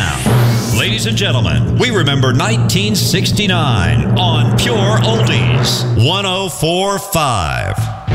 now. Ladies and gentlemen, we remember 1969 on Pure Oldies 1045.